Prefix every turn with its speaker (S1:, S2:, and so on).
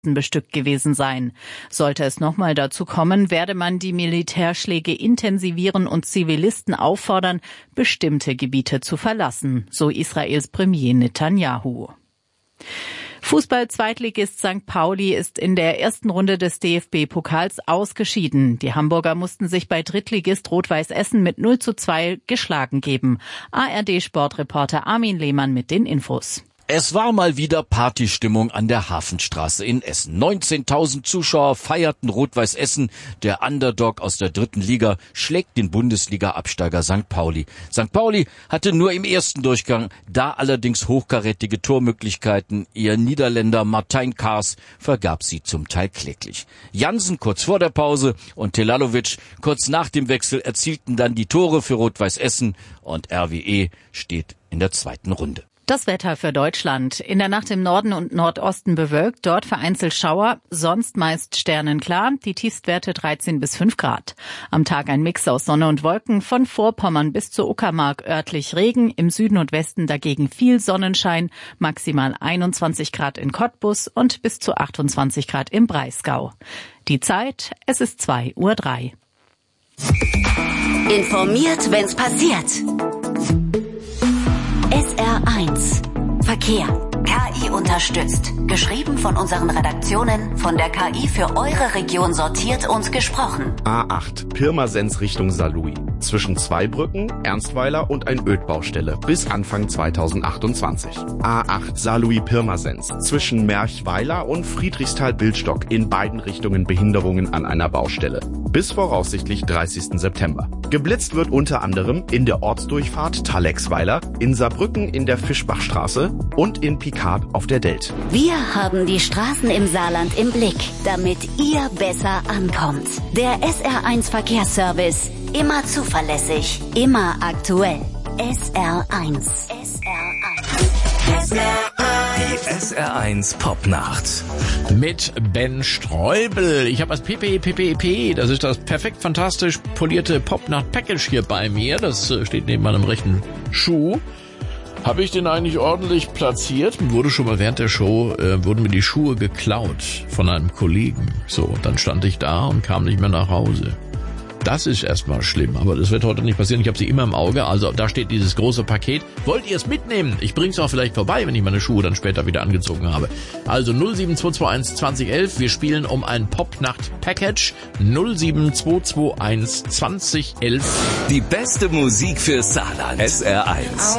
S1: Westen bestückt gewesen sein. Sollte es nochmal dazu kommen, werde man die Militärschläge intensivieren und Zivilisten auffordern, bestimmte Gebiete zu verlassen, so Israels Premier Netanyahu. Fußball-Zweitligist St. Pauli ist in der ersten Runde des DFB-Pokals ausgeschieden. Die Hamburger mussten sich bei Drittligist Rot-Weiß Essen mit 0:2 geschlagen geben. ARD-Sportreporter Armin Lehmann mit den Infos.
S2: Es war mal wieder Partystimmung an der Hafenstraße in Essen. 19.000 Zuschauer feierten Rot-Weiß Essen. Der Underdog aus der 3. Liga schlägt den Bundesliga-Absteiger St. Pauli. St. Pauli hatte nur im ersten Durchgang da allerdings hochkarätige Tormöglichkeiten. Ihr Niederländer Martijn Kaars vergab sie zum Teil kläglich. Jansen kurz vor der Pause und Telalovic kurz nach dem Wechsel erzielten dann die Tore für Rot-Weiß Essen und RWE steht in der zweiten Runde.
S1: Das Wetter für Deutschland. In der Nacht im Norden und Nordosten bewölkt, dort vereinzelt Schauer, sonst meist sternenklar, die Tiefstwerte 13 bis 5 Grad. Am Tag ein Mix aus Sonne und Wolken, von Vorpommern bis zur Uckermark örtlich Regen, im Süden und Westen dagegen viel Sonnenschein, maximal 21 Grad in Cottbus und bis zu 28 Grad im Breisgau. Die Zeit, es ist 2:03 Uhr.
S3: Informiert, wenn's passiert. SR1 Verkehr. KI unterstützt. Geschrieben von unseren Redaktionen, von der KI für eure Region sortiert und gesprochen.
S4: A8 Pirmasens Richtung Saarlouis. Zwischen Zweibrücken, Ernstweiler und ein Ödbaustelle bis Anfang 2028. A8 Saarlouis-Pirmasens. Zwischen Merchweiler und Friedrichsthal-Bildstock in beiden Richtungen Behinderungen an einer Baustelle. Bis voraussichtlich 30. September. Geblitzt wird unter anderem in der Ortsdurchfahrt Thalexweiler, in Saarbrücken in der Fischbachstraße und in Picard auf der Delt.
S3: Wir haben die Straßen im Saarland im Blick, damit ihr besser ankommt. Der SR1 Verkehrsservice. Immer zuverlässig, immer aktuell. SR1. SR1.
S5: Die SR1 Popnacht.
S6: Mit Ben Streubel. Ich habe das PPEP. Das ist das perfekt fantastisch polierte Popnacht-Package hier bei mir. Das steht neben meinem rechten Schuh. Habe ich den eigentlich ordentlich platziert? Wurde schon mal während der Show, wurden mir die Schuhe geklaut von einem Kollegen. So, dann stand ich da und kam nicht mehr nach Hause. Das ist erstmal schlimm, aber das wird heute nicht passieren. Ich habe sie immer im Auge, also da steht dieses große Paket. Wollt ihr es mitnehmen? Ich bring's auch vielleicht vorbei, wenn ich meine Schuhe dann später wieder angezogen habe. Also 07221 2011, wir spielen um ein Popnacht-Package. 07221 2011.
S5: Die beste Musik für Saarland. SR1.